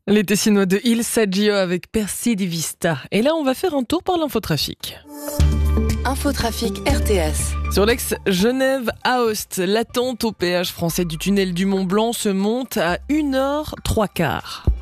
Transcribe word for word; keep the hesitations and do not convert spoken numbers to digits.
Les Tessinois de Il Saggio avec Percy Di Vista. Et là, on va faire un tour par l'infotrafic. Infotrafic R T S. Sur l'ex Genève-Aoste, l'attente au péage français du tunnel du Mont Blanc se monte à une heure trois quarts.